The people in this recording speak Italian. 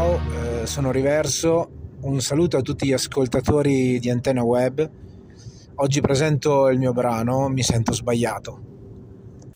Ciao, sono Riverso, un saluto a tutti gli ascoltatori di Antenna Web. Oggi presento il mio brano Mi sento sbagliato.